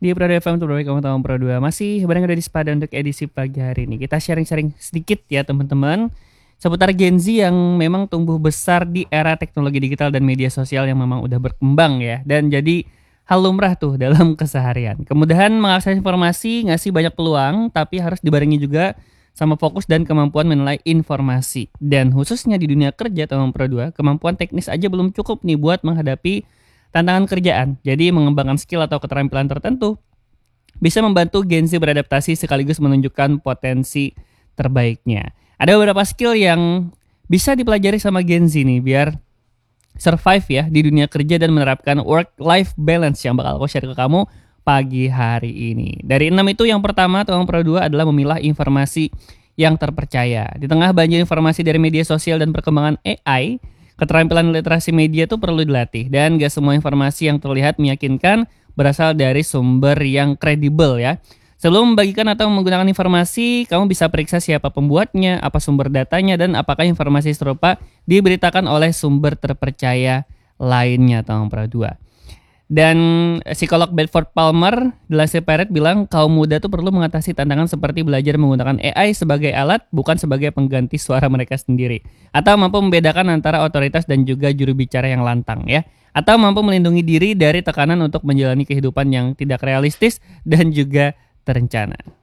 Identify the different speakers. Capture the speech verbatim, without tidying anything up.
Speaker 1: Di Pro dua F M untuk kamu tahu Pro dua masih bareng ada di Spada untuk edisi pagi hari ini. Kita sharing-sharing sedikit ya teman-teman seputar Gen Z yang memang tumbuh besar di era teknologi digital dan media sosial yang memang udah berkembang ya dan jadi hal lumrah tuh dalam keseharian. Kemudahan mengakses informasi ngasih banyak peluang tapi harus dibarengi juga sama fokus dan kemampuan menilai informasi. Dan khususnya di dunia kerja teman Pro dua, kemampuan teknis aja belum cukup nih buat menghadapi tantangan kerjaan. Jadi mengembangkan skill atau keterampilan tertentu bisa membantu Gen Z beradaptasi sekaligus menunjukkan potensi terbaiknya. Ada beberapa skill yang bisa dipelajari sama Gen Z nih biar survive ya di dunia kerja dan menerapkan work-life balance yang bakal aku share ke kamu pagi hari ini. Dari enam itu yang pertama teman Pro dua adalah memilah informasi yang terpercaya. Di tengah banjir informasi dari media sosial dan perkembangan A I, keterampilan literasi media itu perlu dilatih dan gak semua informasi yang terlihat meyakinkan berasal dari sumber yang kredibel ya. Sebelum membagikan atau menggunakan informasi, kamu bisa periksa siapa pembuatnya, apa sumber datanya, dan apakah informasi serupa diberitakan oleh sumber terpercaya lainnya teman Pro dua. Dan psikolog Bedford Palmer dilansir Parrot bilang kaum muda tuh perlu mengatasi tantangan seperti belajar menggunakan A I sebagai alat bukan sebagai pengganti suara mereka sendiri, atau mampu membedakan antara otoritas dan juga juru bicara yang lantang ya, atau mampu melindungi diri dari tekanan untuk menjalani kehidupan yang tidak realistis dan juga terencana.